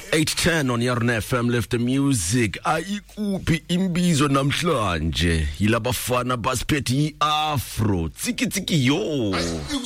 810 on Yarn FM Lift the Music. Ayikuphi imbizo namhlanje yilabafana basiphethe iafro tsiki yo.